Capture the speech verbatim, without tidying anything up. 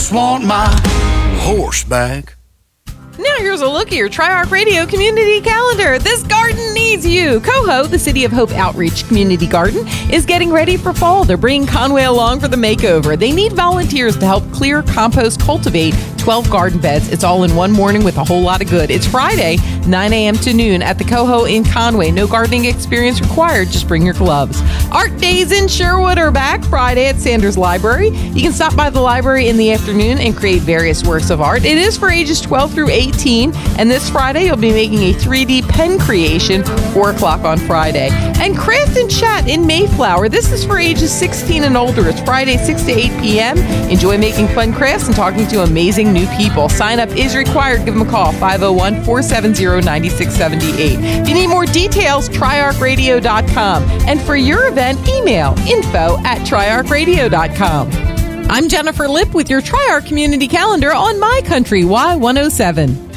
just want my horse back. Now here's a look at your Tri-Arc Radio community calendar. This garden needs you. Coho, the City of Hope Outreach Community Garden, is getting ready for fall. They're bringing Conway along for the makeover. They need volunteers to help clear, compost, cultivate twelve garden beds. It's all in one morning with a whole lot of good. It's Friday, nine a.m. to noon at the Coho in Conway. No gardening experience required. Just bring your gloves. Art Days in Sherwood are back Friday at Sanders Library. You can stop by the library in the afternoon and create various works of art. It is for ages twelve through eighteen, and this Friday you'll be making a three D pen creation, four o'clock on Friday. And Craft and Chat in Mayflower. This is for ages sixteen and older. It's Friday, six to eight p.m. Enjoy making fun crafts and talking to amazing new people. Sign up is required. Give them a call, five oh one, four seven zero, nine six seven eight. If you need more details, tri arc radio dot com. And for your event, email info at tri arc radio dot com. I'm Jennifer Lipp with your Tri-Arc Community Calendar on My Country Y one oh seven.